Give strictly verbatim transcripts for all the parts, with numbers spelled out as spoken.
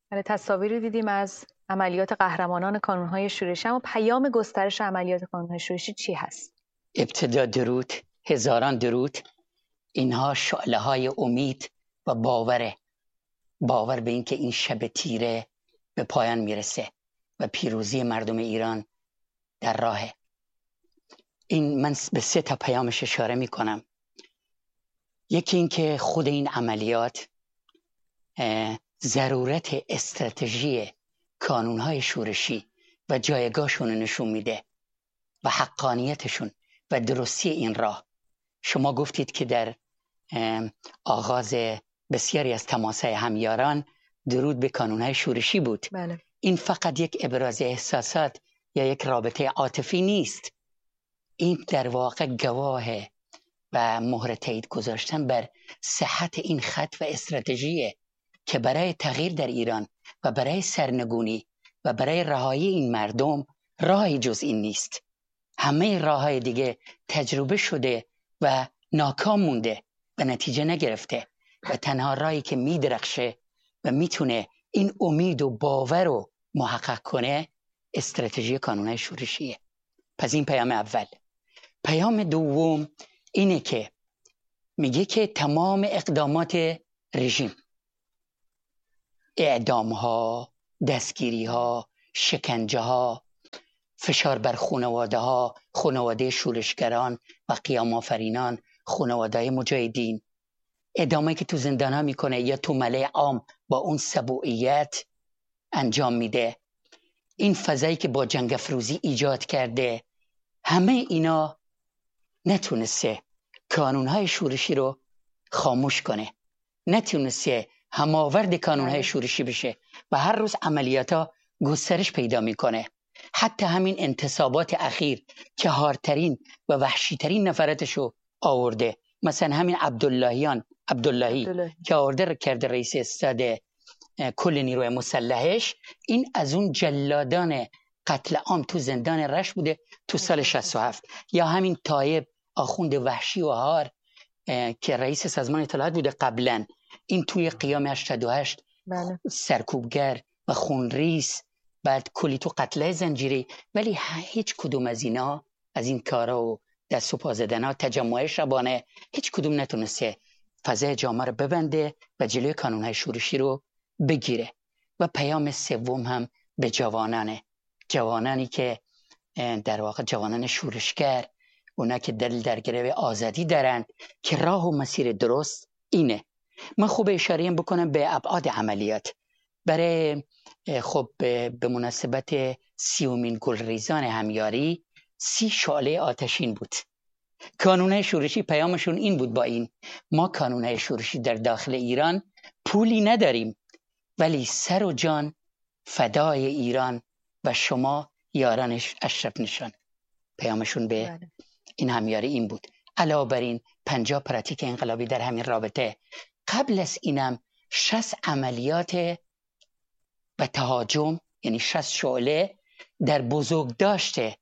بله، تصاویری دیدیم از عملیات قهرمانان کانونهای شورشی، اما پیام گسترش عملیات کانونهای شورشی چی هست؟ ابتدا درود، هزاران درود. اینها شعله های امید و باوره، باور به اینکه این شب تیره به پایان میرسه و پیروزی مردم ایران در راهه. این من به سه تا پیامش اشاره میکنم. یکی این که خود این عملیات ضرورت استراتژی کانونهای شورشی و جایگاهشون نشون میده و حقانیتشون و درستی این راه. شما گفتید که در آغاز بسیاری از تماس‌های همیاران درود به کانونهای شورشی بود. بله. این فقط یک ابراز احساسات یا یک رابطه عاطفی نیست. این در واقع گواه و مهر تایید گذاشتن بر صحت این خط و استراتژیه که برای تغییر در ایران و برای سرنگونی و برای رهایی این مردم راهی جز این نیست. همه راههای دیگه تجربه شده و ناکام مونده و نتیجه نگرفته و تنها راهی که میدرخشه و میتونه این امید و باور رو محقق کنه استراتژی کانونهای شورشیه. پس این پیام اول. پیام دوم اینه که میگه که تمام اقدامات رژیم، اعدام ها، دستگیری ها، شکنجه ها، فشار بر خانواده ها، خانواده شورشگران و قیام آفرینان، خانواده مجاهدین، اعدامی که تو زندان ها میکنه یا تو ملأ عام با اون سبوعیت انجام میده، این فضایی که با جنگ افروزی ایجاد کرده، همه اینا نتونسته کانونهای شورشی رو خاموش کنه، نتونسته هماورد کانونهای شورشی بشه و هر روز عملیاتا گسترش پیدا میکنه. حتی همین انتصابات اخیر که هارترین و وحشیترین نفراتشو آورده، مثلا همین عبداللهیان عبداللهی عبدالله. که آورده کرده رئیس استاد کل نیروی مسلحش، این از اون جلادان قتل عام تو زندان رشت بوده تو سال شصت و هفت. یا همین طایب آخوند وحشی و هار که رئیس سازمان اطلاعات بوده قبلا، این توی قیام هشتاد و هشت بله. سرکوبگر و خونریز، بعد کلی تو قتله زنجیری، ولی هیچ کدوم از اینا، از این کارا و دست و پا زدنا، تجمع شبانه، هیچ کدوم نتونسته فضای جامعه رو ببنده و جلوی کانونهای شورشی رو بگیره. و پیام سوم هم به جوانانه، جوانانی که در واقع جوانان شورشگر، اونا که دل در گروه آزادی دارند که راه و مسیر درست اینه. من خوب اشاره بکنم به ابعاد عملیات. برای خب به مناسبت سیومین گلریزان همیاری سی شعله آتشین بود. کانونهای شورشی پیامشون این بود، با این ما کانونهای شورشی در داخل ایران پولی نداریم، ولی سر و جان فدای ایران و شما یارانش اشرف نشان. پیامشون به این همیاری این بود. علاوه بر این پنجاه پراتیک انقلابی در همین رابطه. قبل از اینم شصت عملیات و تهاجم، یعنی شصت شعله در بزرگ داشته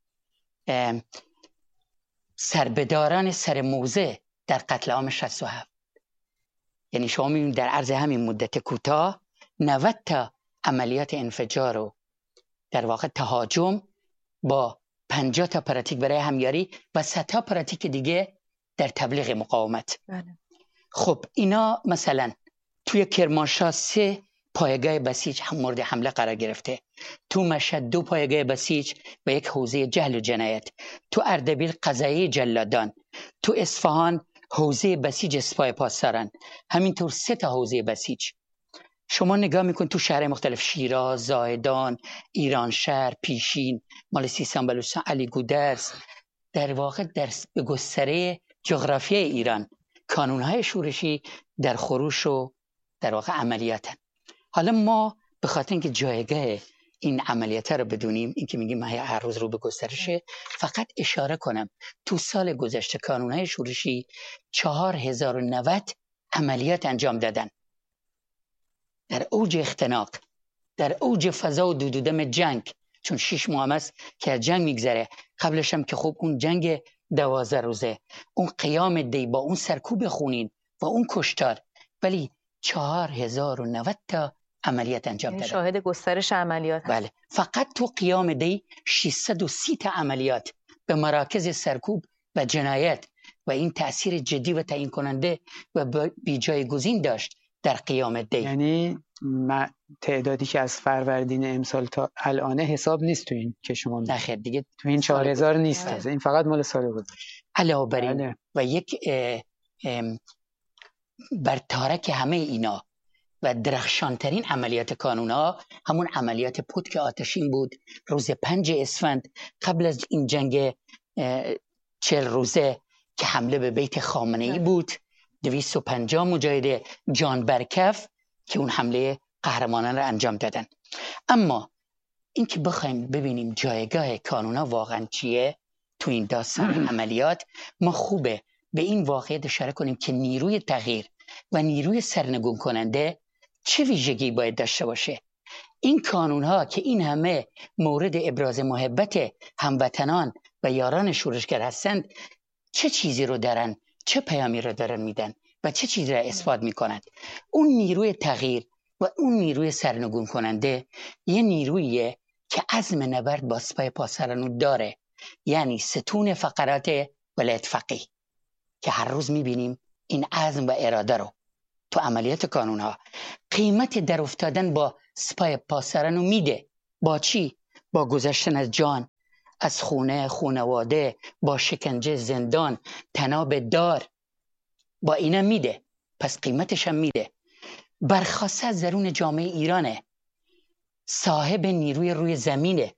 سربداران سر موزه در قتل عام شصت و هفت. یعنی شما میبینید در عرض همین مدت کوتاه نود تا عملیات انفجار و در واقع تهاجم با پنجاه تا پراتیک برای همیاری و صد تا پراتیک دیگه در تبلیغ مقاومت. بله. خب اینا مثلا توی کرمانشاه سه پایگاه بسیج هم مورد حمله قرار گرفته، تو مشهد دو پایگاه بسیج و یک حوزه جهل و جنایت، تو اردبیل قضایه جلادان، تو اصفهان حوزه بسیج اسپای پاسداران، همینطور سه تا حوزه بسیج. شما نگاه میکن تو شهر مختلف، شیراز، زاهدان، ایران شهر، پیشین، مال سیستان بلوچستان، علی گودرز، در واقع در به گستره جغرافیای ایران کانونهای شورشی در خروش و در واقع عملیاتن. حالا ما به خاطر اینکه جایگاه این عملیات رو بدونیم، این که میگیم هر روز رو به گسترشه، فقط اشاره کنم تو سال گذشته کانونهای شورشی چهار هزار و نود عملیات انجام دادن. در اوج اختناق، در اوج فضا و دودودم جنگ، چون شش ماه است که از جنگ میگذره، قبلش هم که خب اون جنگ دوازده روزه، اون قیام دی با اون سرکوب خونین و اون کشتار، ولی چهار هزار و نود تا عملیات انجام دادن. شاهد گسترش عملیات هست. بله، فقط تو قیام دی ششصد و سی تا عملیات به مراکز سرکوب و جنایت و این تأثیر جدی و تعیین کننده و بی جایگزین داشت در قیام دی. یعنی تعدادی که از فروردین امسال تا الان حساب نیست تو این که شما نه خیر دیگه تو این چهار هزار نیست. بله. این فقط مال سال گذشته. علاوه بر این بله. و یک اه اه بر تارک همه اینا و درخشانترین عملیات کانونا همون عملیات پتک آتشین بود روز پنج اسفند قبل از این جنگ چهل روزه که حمله به بیت خامنه‌ای بود. دویست و پنجاه مجاهد جان برکف که اون حمله قهرمانان را انجام دادن. اما این که بخوایم ببینیم جایگاه کانونا واقعا چیه تو این داستان عملیات، ما خوبه به این واقعیت اشاره کنیم که نیروی تغییر و نیروی سرنگون کننده چه ویژگی باید داشته باشه. این کانونها که این همه مورد ابراز محبت هموطنان و یاران شورشگر هستند چه چیزی رو دارن، چه پیامی رو دارن میدن و چه چیزی رو اثبات میکنند. اون نیروی تغییر و اون نیروی سرنگون کننده یه نیرویه که عزم نبرد با سپاه پاسرانو داره، یعنی ستون فقرات ولایت فقیه که هر روز میبینیم این عزم و اراده رو تو عملیات کانونها. قیمت در افتادن با سپاه پاسرانو میده. با چی؟ با گذشتن از جان، از خونه، خونواده، با شکنجه، زندان، تناب دار، با اینا میده. پس قیمتش هم میده. برخواسته از درون جامعه ایرانه، صاحب نیروی روی زمینه.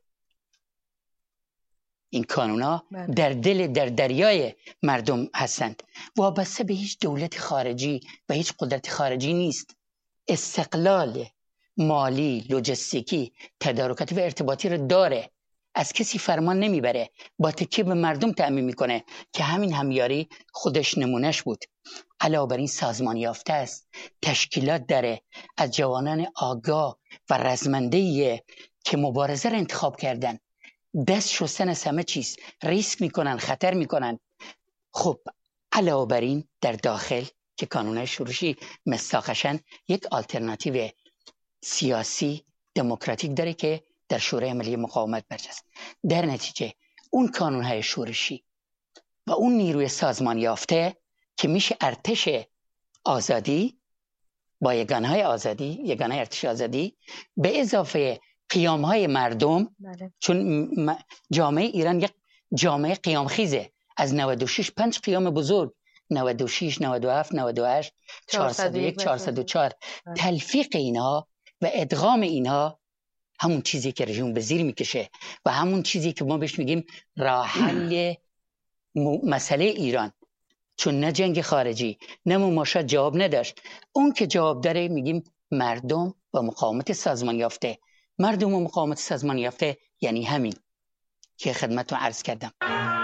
این کانونا در دل در دریای مردم هستند، وابسته به هیچ دولت خارجی و هیچ قدرت خارجی نیست. استقلال مالی، لوجستیکی، تدارکاتی و ارتباطی رو داره، از کسی فرمان نمیبره، با تکیه به مردم تأمین میکنه که همین همیاری خودش نمونش بود. علاوه بر این سازمان یافته است، تشکیلات داره از جوانان آگاه و رزمنده‌ایه که مبارزه رو انتخاب کردن، دست شستن از همه چیز، ریسک میکنن، خطر میکنن. خب علاوه بر این در داخل که کانونهای شورشی مصداقشن یک آلترناتیو سیاسی دموکراتیک داره که در شورای ملی مقاومت برجاست. در نتیجه اون کانونهای شورشی و اون نیروی سازمان یافته که میشه ارتش آزادی با یگانهای آزادی، یگانهای ارتش آزادی به اضافه قیامهای مردم. بله. چون جامعه ایران یک جامعه قیامخیزه، از نود و شش پنج قیام بزرگ، نود و شش، نود و هفت، نود و هشت، چهارصد و یک، چهارصد و چهار. تلفیق اینها و ادغام اینها همون چیزی که رژیم به زیر میکشه و همون چیزی که ما بهش میگیم راه حل مسئله ایران. چون نه جنگ خارجی نه مماشات جواب نداشت، اون که جواب داره میگیم مردم و مقاومت سازمان یافته. مردم و مقاومت سازمان یافته یعنی همین که خدمتتون عرض کردم.